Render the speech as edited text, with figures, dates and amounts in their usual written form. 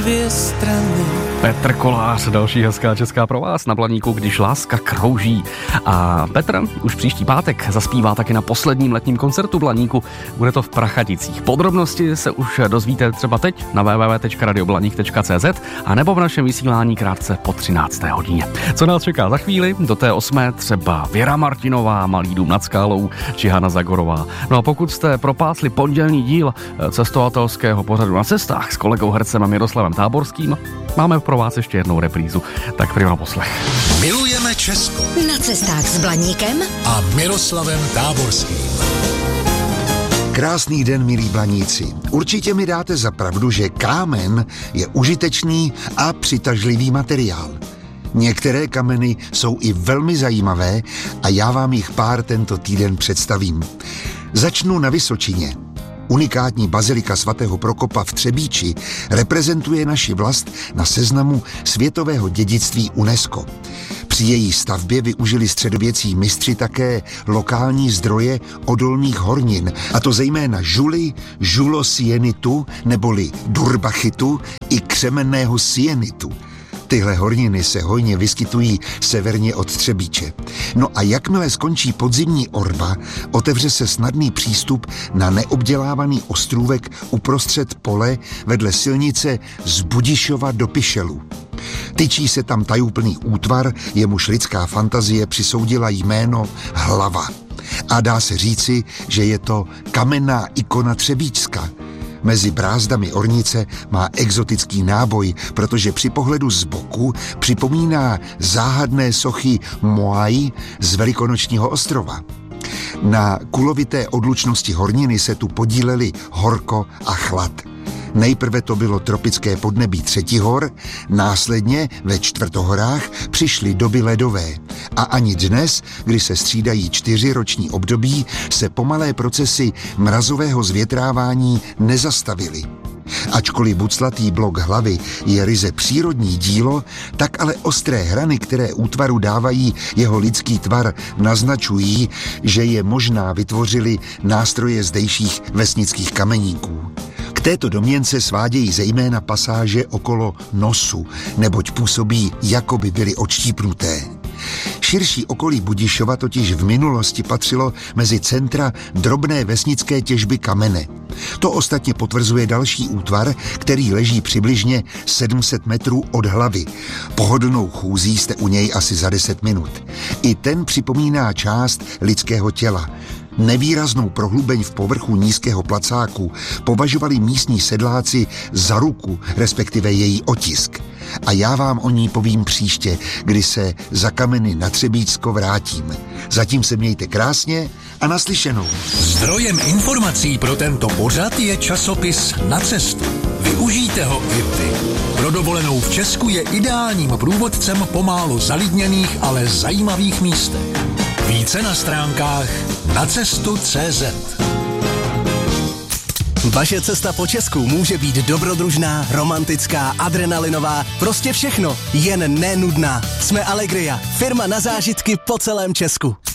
dvě strany. Petr Kolář, další hezká česká pro vás na Blaníku, když láska krouží. A Petr už příští pátek zaspívá taky na posledním letním koncertu Blaníku. Bude to v Prachaticích. Podrobnosti se už dozvíte třeba teď na www.radioblanik.cz a nebo v našem vysílání krátce po 13. hodině. Co nás čeká za chvíli? Do té 8. třeba Věra Martinová, Malý dům nad skálou či Hana Zagorová. No a pokud jste propásli pondělní díl cestovatelského pořadu Na cestách s kolegou hercem a Miroslavem Táborským, máme pro vás ještě jednou reprízu. Tak prý na poslech. Milujeme Česko. Na cestách s Blaníkem A Miroslavem Táborským. Krásný den, milí Blaníci. Určitě mi dáte za pravdu, že kámen je užitečný a přitažlivý materiál. Některé kameny jsou i velmi zajímavé a já vám jich pár tento týden představím. Začnu na Vysočině. Unikátní bazilika svatého Prokopa v Třebíči reprezentuje naši vlast na seznamu světového dědictví UNESCO. Při její stavbě využili středověcí mistři také lokální zdroje odolných hornin, a to zejména žuly, žulosienitu neboli durbachitu i křemenného sienitu. Tyhle horniny se hojně vyskytují severně od Třebíče. No a jakmile skončí podzimní orba, otevře se snadný přístup na neobdělávaný ostrůvek uprostřed pole vedle silnice z Budišova do Pišelu. Tyčí se tam tajuplný útvar, jemuž lidská fantazie přisoudila jméno Hlava. A dá se říci, že je to kamenná ikona Třebíčska. Mezi brázdami ornice má exotický náboj, protože při pohledu z boku připomíná záhadné sochy Moai z Velikonočního ostrova. Na kulovité odlučnosti horniny se tu podíleli horko a chlad. Nejprve to bylo tropické podnebí Třetihor, následně ve Čtvrtohorách přišly doby ledové. A ani dnes, kdy se střídají 4 roční období, se pomalé procesy mrazového zvětrávání nezastavily. Ačkoliv buclatý blok hlavy je ryze přírodní dílo, tak ale ostré hrany, které útvaru dávají jeho lidský tvar, naznačují, že je možná vytvořili nástroje zdejších vesnických kameníků. K této domněnce svádějí zejména pasáže okolo nosu, neboť působí, jako by byly odštípnuté. Širší okolí Budišova totiž v minulosti patřilo mezi centra drobné vesnické těžby kamene. To ostatně potvrzuje další útvar, který leží přibližně 700 metrů od hlavy. Pohodlnou chůzí jste u něj asi za 10 minut. I ten připomíná část lidského těla. Nevýraznou prohlubeň v povrchu nízkého placáku považovali místní sedláci za ruku, respektive její otisk. A já vám o ní povím příště, kdy se za kameny na Třebíčsko vrátím. Zatím se mějte krásně a naslyšenou. Zdrojem informací pro tento pořad je časopis Na cestu. Využijte ho i vy. Pro dovolenou v Česku je ideálním průvodcem po málo zalidněných, ale zajímavých místech. Více na stránkách nacestu.cz. Vaše cesta po Česku může být dobrodružná, romantická, adrenalinová, prostě všechno, jen nenudná. Jsme Allegria, firma na zážitky po celém Česku.